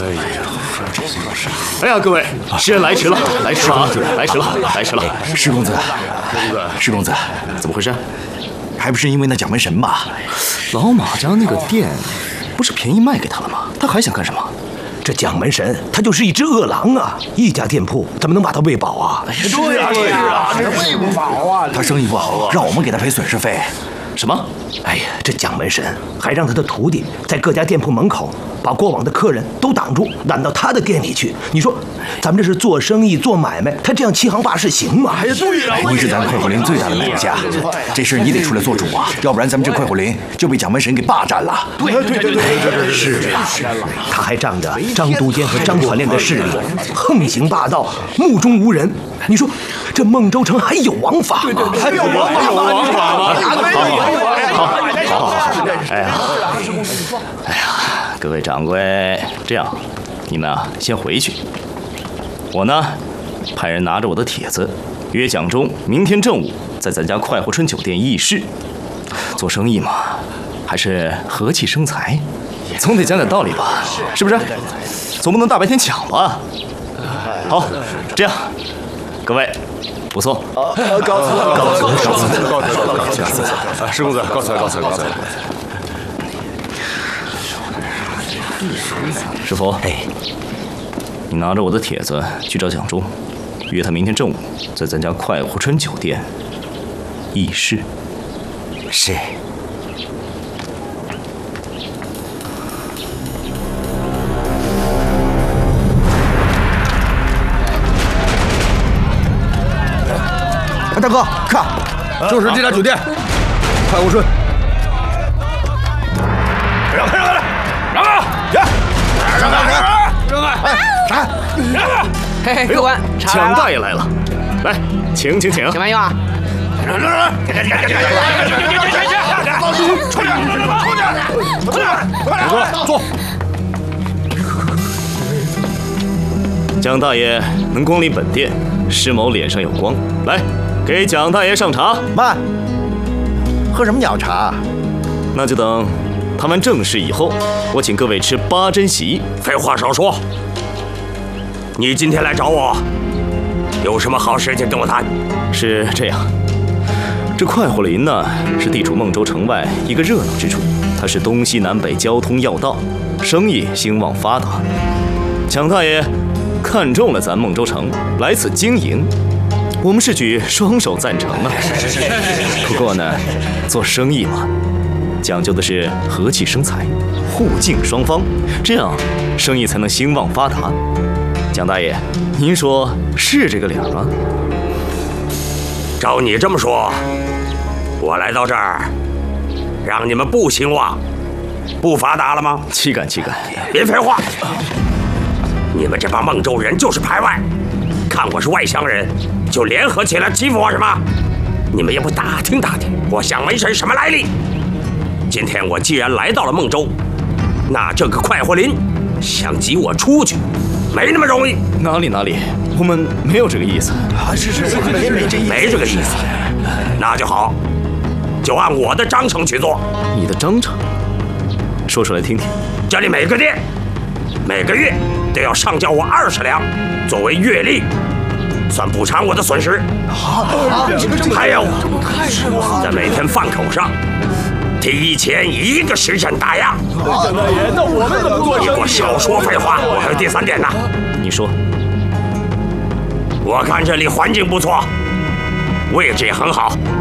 哎呀，各位，时人来迟了，来迟了啊，来迟了，来迟了。 施公子，施公子， 怎么回事？ 还不是因为那蒋门神吧？ 老马家那个店，不是便宜卖给他了吗？他还想干什么？ 这蒋门神他就是一只饿狼啊！一家店铺怎么能把他喂饱啊？ 对啊，是啊，这喂不饱啊！ 他生意不好，让我们给他赔损失费。 什么？ 哎呀，这蒋门神还让他的徒弟在各家店铺门口把过往的客人都挡住，拦到他的店里去。你说，咱们这是做生意做买卖，他这样欺行霸市行吗？ 哎呀，对了， 你是咱快活林最大的买家，这事你得出来做主啊，要不然咱们这快活林就被蒋门神给霸占了。 对， 是啊，他还仗着张都监和张传练的势力，横行霸道，目中无人。你说，这孟州城还有王法吗？ 还有王法吗？ 好，哎呀，各位掌柜，这样，你们啊先回去，我呢派人拿着我的帖子，约蒋忠明天正午在咱家快活春酒店议事。做生意嘛，还是和气生财，总得讲点道理吧，是不是？总不能大白天抢吧？好，这样，各位。不错， 告辞，施公子，告辞。 师傅，你拿着我的帖子去找蒋忠，约他明天正午在咱家快活春酒店议事。 是。大哥，看，就是这家酒店，快活春。 让开！ 哎，啥？ 嘿，客官，茶蒋大爷来了，来，请。 请慢用啊！ 坐。 蒋大爷能光临本店，施某脸上有光。来，给蒋大爷上茶。 慢，喝什么鸟茶？ 那就等谈完正事以后，我请各位吃八珍席。 废话少说，你今天来找我，有什么好事情跟我谈？ 是这样，这快活林呢，是地处孟州城外一个热闹之处，它是东西南北交通要道，生意兴旺发达。蒋大爷看中了咱孟州城，来此经营，我们是举双手赞成啊。不过呢，做生意嘛，讲究的是和气生财，互敬双方，这样生意才能兴旺发达。蒋大爷，您说是这个理吗？ 照你这么说，我来到这儿，让你们不兴旺、不发达了吗？ 岂敢！ 别废话！你们这帮孟州人就是排外，看我是外乡人，就联合起来欺负我什么？你们也不打听打听我蒋门神什么来历？今天我既然来到了孟州，那这个快活林想挤我出去，没那么容易。 哪里，我们没有这个意思。 没这个意思，那就好，就按我的章程去做。 你的章程，说出来听听。 这里每个店每个月都要上交我20两，作为月例，算补偿我的损失。还有，在每天饭口上提前1个时辰打烊。 蒋大爷，那我们怎么做？ 你给我少说废话，我还有第3点呢。 你说。 我看这里环境不错，位置也很好，